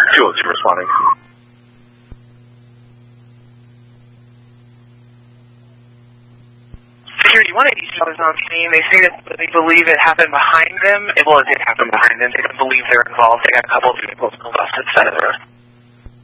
Jules, you responding? Security 180 is on scene. They say that they believe it happened behind them. Well, it did happen behind them. They don't believe they're involved. They got a couple of vehicles on the left side of the road.